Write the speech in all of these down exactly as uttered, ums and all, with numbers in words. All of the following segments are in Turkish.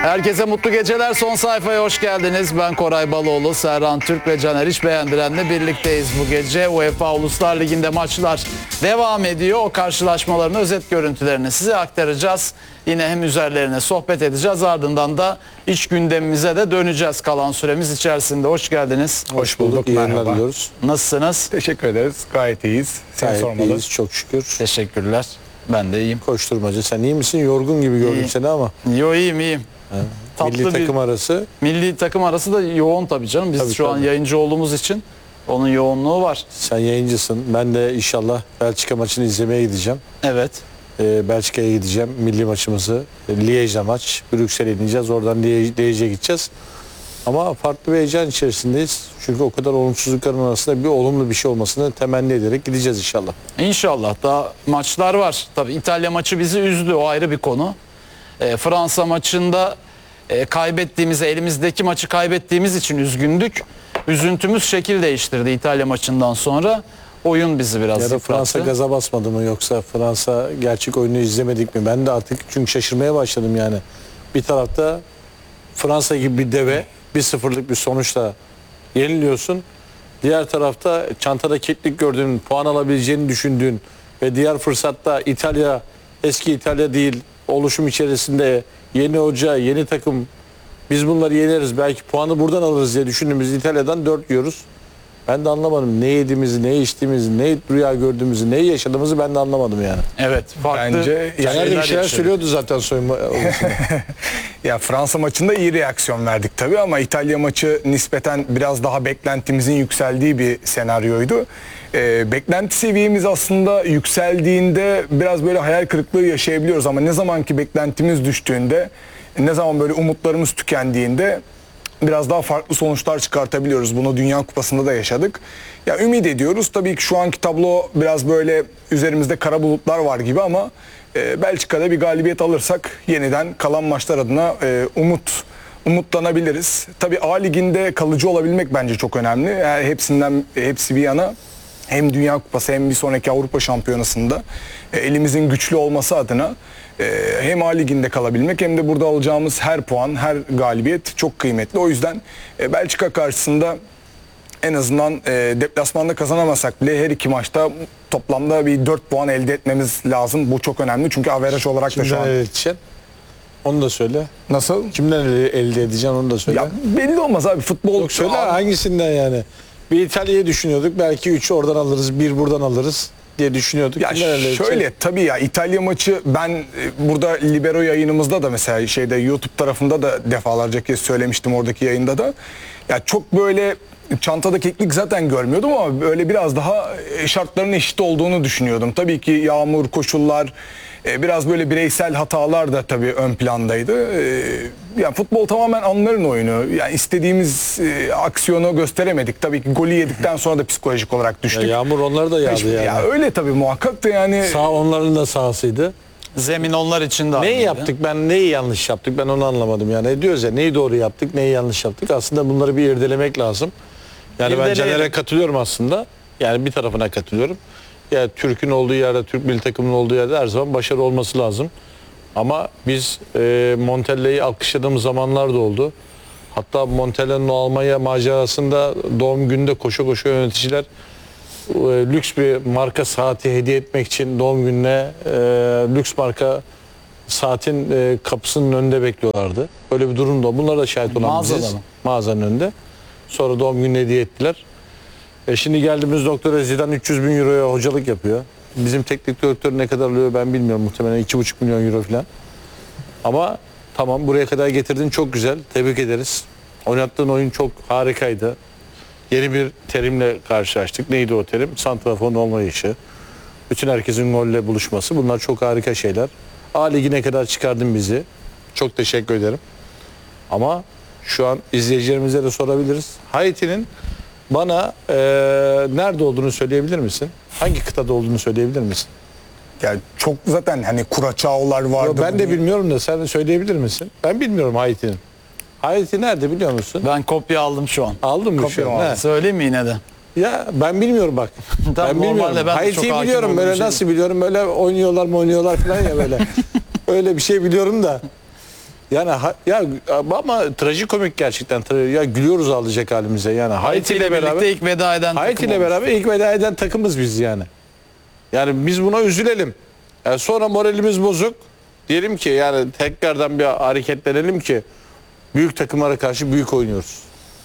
Herkese mutlu geceler. Son sayfaya hoş geldiniz. Ben Koray Baloğlu, Serhan Türk ve Caner İşbeğendiren'le birlikteyiz bu gece. UEFA Uluslar Ligi'nde maçlar devam ediyor. O karşılaşmaların özet görüntülerini size aktaracağız. Yine hem üzerlerine sohbet edeceğiz. Ardından da iç gündemimize de döneceğiz kalan süremiz içerisinde. Hoş geldiniz. Hoş bulduk. İyi yayınlar diliyoruz. Nasılsınız? Teşekkür ederiz. Gayet iyiyiz. Seni Gayet sormalı. iyiyiz çok şükür. Teşekkürler. Ben de iyiyim. Koşturmacı. Sen iyi misin? Yorgun gibi gördüm İyiyim. seni ama. Yo iyiyim iyiyim. Tatlı Milli bir- takım arası. Milli takım arası da yoğun tabii canım. Biz Tabii, şu an tabii. yayıncı olduğumuz için onun yoğunluğu var. Sen yayıncısın. Ben de inşallah Belçika maçını izlemeye gideceğim. Evet. Ee, Belçika'ya gideceğim. Milli maçımızı. E, Liège'de maç. Brüksel'e ineceğiz. Oradan Liège- Liège'e gideceğiz. Ama farklı bir heyecan içerisindeyiz. Çünkü o kadar olumsuzlukların arasında bir olumlu bir şey olmasını temenni ederek gideceğiz inşallah. İnşallah daha maçlar var. Tabii İtalya maçı bizi üzdü, o ayrı bir konu. Ee, Fransa maçında e, kaybettiğimiz, elimizdeki maçı kaybettiğimiz için üzgündük. Üzüntümüz şekil değiştirdi İtalya maçından sonra. Oyun bizi biraz Ya da yıprattı. Fransa gaza basmadı mı yoksa Fransa gerçek oyunu izlemedik mi? Ben de artık çünkü şaşırmaya başladım yani. Bir tarafta Fransa gibi bir deve bir sıfırlık bir sonuçla yeniliyorsun. Diğer tarafta çantada keklik gördüğün, puan alabileceğini düşündüğün ve diğer fırsatta İtalya eski İtalya değil oluşum içerisinde yeni hoca, yeni takım biz bunları yeneriz belki puanı buradan alırız diye düşündüğümüz İtalya'dan dört yiyoruz. Ben de anlamadım ne yediğimizi, ne içtiğimizi, ne rüya gördüğümüzü, ne yaşadığımızı ben de anlamadım yani. Evet, farklı Bence Caner de bir şeyler yaşadık. söylüyordu zaten soyunma odasında. Ya Fransa maçında iyi reaksiyon verdik tabii ama İtalya maçı nispeten biraz daha beklentimizin yükseldiği bir senaryoydu. Ee, beklenti seviyemiz aslında yükseldiğinde biraz böyle hayal kırıklığı yaşayabiliyoruz ama ne zaman ki beklentimiz düştüğünde, ne zaman böyle umutlarımız tükendiğinde biraz daha farklı sonuçlar çıkartabiliyoruz. Bunu Dünya Kupası'nda da yaşadık. Ya ümit ediyoruz. Tabii ki şu anki tablo biraz böyle üzerimizde kara bulutlar var gibi ama e, Belçika'da bir galibiyet alırsak yeniden kalan maçlar adına e, umut umutlanabiliriz. Tabii A Ligi'nde kalıcı olabilmek bence çok önemli. Yani hepsinden hepsi bir yana hem Dünya Kupası hem bir sonraki Avrupa Şampiyonası'nda e, elimizin güçlü olması adına e, hem A Ligi'nde kalabilmek hem de burada alacağımız her puan, her galibiyet çok kıymetli. O yüzden e, Belçika karşısında en azından e, deplasmanda kazanamasak bile her iki maçta toplamda bir dört puan elde etmemiz lazım. Bu çok önemli çünkü averaj olarak da şu Kimden an... elde edeceksin? Onu da söyle. Nasıl? Kimden elde elde edeceksin onu da söyle. Ya belli olmaz abi futbol. Yok söyle hangisinden yani? Bir İtalya'yı düşünüyorduk. Belki üç oradan alırız, bir buradan alırız diye düşünüyorduk. Ya Kimden elde edeceksin? şöyle tabii ya İtalya maçı ben e, burada Libero yayınımızda da mesela şeyde YouTube tarafında da defalarca kez söylemiştim oradaki yayında da. Ya çok böyle çantada keklik zaten görmüyordum ama böyle biraz daha e, şartların eşit olduğunu düşünüyordum. Tabii ki yağmur, koşullar, e, biraz böyle bireysel hatalar da tabii ön plandaydı. E, Ya futbol tamamen anların oyunu. Yani istediğimiz e, aksiyonu gösteremedik. Tabii ki golü yedikten sonra da psikolojik olarak düştük. Ya yağmur onları da yağdı Ya yani. öyle tabii muhakkak da yani. Sağ onların da sahasıydı. zemin onlar için de Neyi aynıydı. yaptık ben neyi yanlış yaptık ben onu anlamadım yani. Diyoruz ya neyi doğru yaptık neyi yanlış yaptık. Aslında bunları bir irdelemek lazım. Yani ben İrdeleyelim. Caner'e katılıyorum aslında. Yani bir tarafına katılıyorum. Yani Türk'ün olduğu yerde, Türk milli takımının olduğu yerde her zaman başarı olması lazım. Ama biz e, Montella'yı alkışladığımız zamanlar da oldu. Hatta Montella'nın o Almanya macerasında doğum gününde koşu koşu yöneticiler e, lüks bir marka saati hediye etmek için doğum gününe e, lüks marka saatin e, kapısının önünde bekliyorlardı. Böyle bir durum da. Bunlara da şahit olan Mağazada biziz. mı? Mağazanın önünde. Sonra doğum gününe hediye ettiler. E şimdi geldiğimiz noktada Zidane üç yüz bin euroya hocalık yapıyor. Bizim teknik direktör ne kadar alıyor ben bilmiyorum. Muhtemelen iki buçuk milyon euro falan. Ama tamam buraya kadar getirdin çok güzel. Tebrik ederiz. Oynattığın oyun çok harikaydı. Yeni bir terimle karşılaştık. Neydi o terim? Santraforun olmayışı. Bütün herkesin golle buluşması. Bunlar çok harika şeyler. A Ligi'ne kadar çıkardın bizi. Çok teşekkür ederim. Ama şu an izleyicilerimize de sorabiliriz. Haiti'nin bana eee, nerede olduğunu söyleyebilir misin? Hangi kıtada olduğunu söyleyebilir misin? Ya çok zaten hani Kuraçao'lar vardı. Yo, ben de bunu- bilmiyorum da sen de söyleyebilir misin? Ben bilmiyorum Haiti'nin. Haiti nerede biliyor musun? Ben kopya aldım şu an. Aldın mı Kopya şu an? mı He. aldın? Söyleyeyim mi yine de? Ya ben bilmiyorum bak. Tamam, ben bilmiyorum. normalde ben de çok Haiti'yi hakim biliyorum olduğum böyle bir şey nasıl biliyorum böyle oynuyorlar mı oynuyorlar falan ya böyle. Öyle bir şey biliyorum da. Yani ha- ya ama trajikomik gerçekten. Tra- Ya gülüyoruz ağlayacak halimize yani. Haiti ile birlikte ilk veda eden Haiti takım ile olmuş. beraber ilk veda eden takımız biz yani. Yani biz buna üzülelim. Yani sonra moralimiz bozuk. Diyelim ki yani tekrardan bir hareketlenelim ki büyük takımlara karşı büyük oynuyoruz.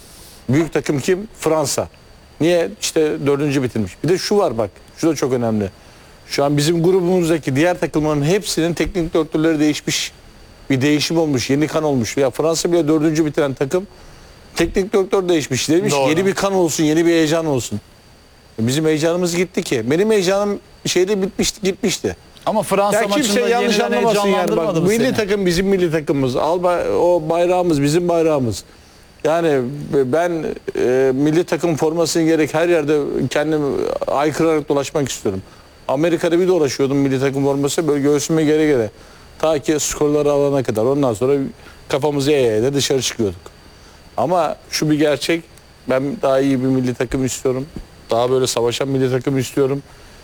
Büyük takım kim? Fransa. Niye? İşte dördüncü bitirmiş. Bir de şu var bak. Şu da çok önemli. Şu an bizim grubumuzdaki diğer takımların hepsinin teknik direktörleri değişmiş. Bir değişim olmuş. Yeni kan olmuş. Ya Fransa bile dördüncü bitiren takım teknik direktör değişmiş. Demiş Doğru. yeni bir kan olsun, yeni bir heyecan olsun. Bizim heyecanımız gitti ki. Benim heyecanım şeyde bitmişti, gitmişti. Ama Fransa Ya kimse maçında yanlış yeniden anlamasın yani. heyecanlandırmadı Bak, mı milli seni? takım bizim milli takımımız. Alba, o bayrağımız bizim bayrağımız. Yani ben e, milli takım formasını gerek her yerde kendim aykırarak dolaşmak istiyorum. Amerika'da bir dolaşıyordum milli takım forması böyle göğsüme gere gere. Ta ki skorları alana kadar. Ondan sonra kafamızı eğe eğe dışarı çıkıyorduk. Ama şu bir gerçek. Ben daha iyi bir milli takım istiyorum. Daha böyle savaşan milli takım istiyorum.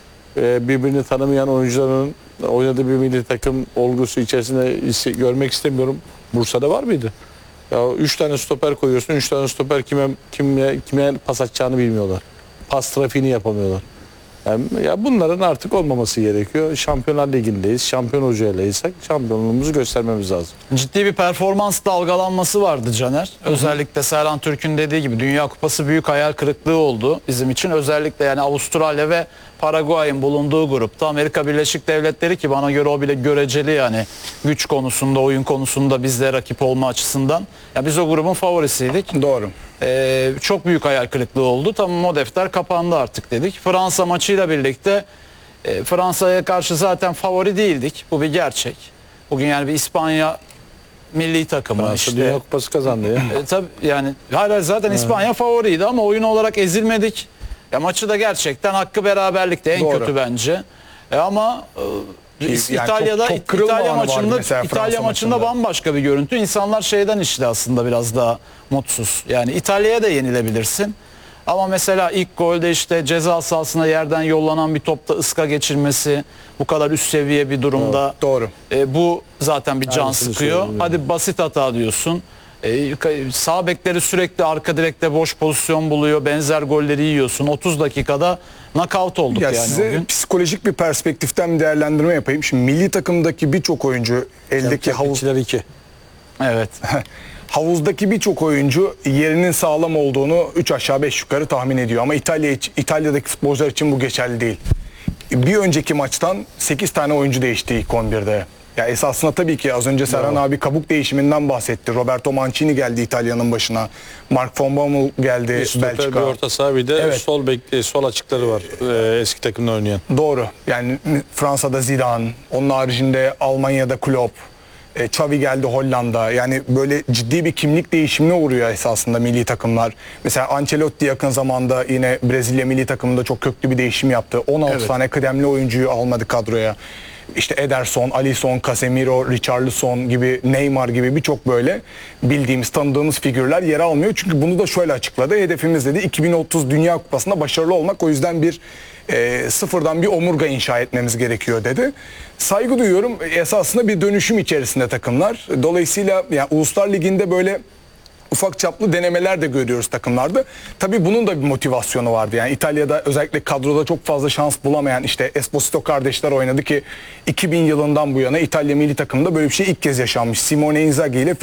Ee, birbirini tanımayan oyuncuların oynadığı bir milli takım olgusu içerisinde ise- görmek istemiyorum. Bursa'da var mıydı? Ya üç tane stoper koyuyorsun. Üç tane stoper kime kime kime pas atacağını bilmiyorlar. Pas trafiğini yapamıyorlar. Yani, ya bunların artık olmaması gerekiyor. Şampiyonlar Ligi'ndeyiz. Şampiyon hocaylaysak şampiyonluğumuzu göstermemiz lazım. Ciddi bir performans dalgalanması vardı Caner. Özellikle Serhan Türk'ün dediği gibi Dünya Kupası büyük hayal kırıklığı oldu bizim için. Özellikle yani Avustralya ve Paraguay'ın bulunduğu grupta Amerika Birleşik Devletleri ki bana göre o bile göreceli yani güç konusunda, oyun konusunda bizle rakip olma açısından. Ya biz o grubun favorisiydik. Doğru. Ee, çok büyük hayal kırıklığı oldu. Tamam o defter kapandı artık dedik. Fransa maçıyla birlikte e, Fransa'ya karşı zaten favori değildik. Bu bir gerçek. Bugün yani bir İspanya milli takımı Fransa işte. Dünya Kupası kazandı ya. E, tabii yani hala zaten İspanya favoriydi ama oyun olarak ezilmedik. Ya maçı da gerçekten hakkı beraberlikte en Doğru. kötü bence. E, ama e, Yani İtalya'da çok- çok kırılma İtalya anı vardı maçında mesela İtalya Fransa maçında maçında. bambaşka bir görüntü. İnsanlar şeyden işte aslında biraz daha mutsuz. Yani İtalya'ya da yenilebilirsin. Ama mesela ilk golde işte ceza sahasına yerden yollanan bir topta ıska geçirmesi bu kadar üst seviye bir durumda. Doğru. E, bu zaten bir can Aynısını sıkıyor. söylüyorum. Hadi basit hata diyorsun. E, ka- sağ bekleri sürekli arka direkte boş pozisyon buluyor. Benzer golleri yiyorsun. otuz dakikada knockout olduk Ya yani o size gün. psikolojik bir perspektiften bir değerlendirme yapayım. Şimdi milli takımdaki birçok oyuncu eldeki havuz Havuzlar iki. Evet. havuzdaki birçok oyuncu yerinin sağlam olduğunu üç aşağı beş yukarı tahmin ediyor. Ama İtalya iç- İtalya'daki futbolcular için bu geçerli değil. Bir önceki maçtan sekiz tane oyuncu değişti ilk on birde. Ya esasında tabii ki az önce Serhan abi kabuk değişiminden bahsetti. Roberto Mancini geldi İtalya'nın başına. Mark von Bommel geldi Bir stoper, bir Belçika. orta saha, bir de Evet. sol bekli, sol açıkları var e, eski takımda oynayan. Doğru. Yani Fransa'da Zidane, onun haricinde Almanya'da Klopp, e, Xavi geldi Hollanda. Yani böyle ciddi bir kimlik değişimine uğruyor esasında milli takımlar. Mesela Ancelotti yakın zamanda yine Brezilya milli takımında çok köklü bir değişim yaptı. on altı Evet. tane kıdemli oyuncuyu almadı kadroya. İşte Ederson, Alisson, Casemiro, Richarlison gibi, Neymar gibi birçok böyle bildiğimiz, tanıdığımız figürler yer almıyor. Çünkü bunu da şöyle açıkladı. Hedefimiz dedi iki bin otuz Dünya Kupası'nda başarılı olmak. O yüzden bir e, sıfırdan bir omurga inşa etmemiz gerekiyor dedi. Saygı duyuyorum. Esasında bir dönüşüm içerisinde takımlar. Dolayısıyla yani Uluslar Ligi'nde böyle ufak çaplı denemeler de görüyoruz takımlarda. Tabii bunun da bir motivasyonu vardı. Yani İtalya'da özellikle kadroda çok fazla şans bulamayan işte Esposito kardeşler oynadı ki iki bin yılından bu yana İtalya milli takımında böyle bir şey ilk kez yaşanmış. Simone Inzaghi ile